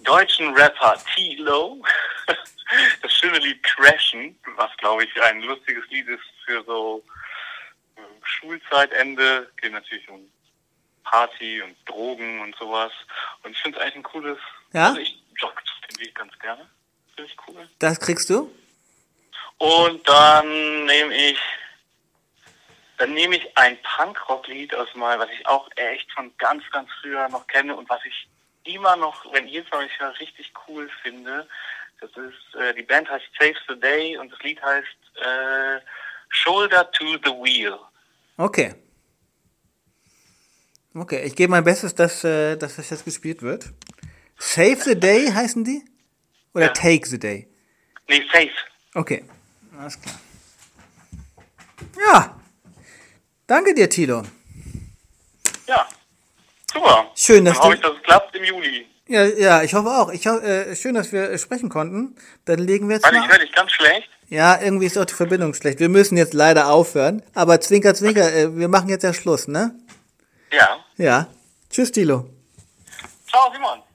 deutschen Rapper T-Lo das schöne Lied Crashen, was glaube ich ein lustiges Lied ist für so Schulzeitende. Geht natürlich um Party und Drogen und sowas. Und ich finde es eigentlich ein cooles... Ja? Also ich jogge den Lied ganz gerne. Finde ich cool. Das kriegst du? Und dann nehme ich ein Punkrock-Lied aus mal, was ich auch echt von ganz, ganz früher noch kenne und was ich immer noch, wenn jedes Mal ich höre, richtig cool finde. Das ist, die Band heißt Save the Day und das Lied heißt Shoulder to the Wheel. Okay. Okay, ich gebe mein Bestes, dass das jetzt gespielt wird. Save the Day heißen die? Oder Ja. Take the Day? Nee, Save. Okay, alles klar. Ja, danke dir, Tilo. Ja, super. Schön, dass dann hoffe ich, dass es klappt im Juli. Ja, ich hoffe auch. Schön, dass wir sprechen konnten. Dann legen wir jetzt Weil ich mal... höre dich ganz schlecht. Ja, irgendwie ist auch die Verbindung schlecht. Wir müssen jetzt leider aufhören. Aber Zwinker, Zwinker, wir machen jetzt ja Schluss, ne? Ja. Ja. Tschüss, Tilo. Ciao, Simon.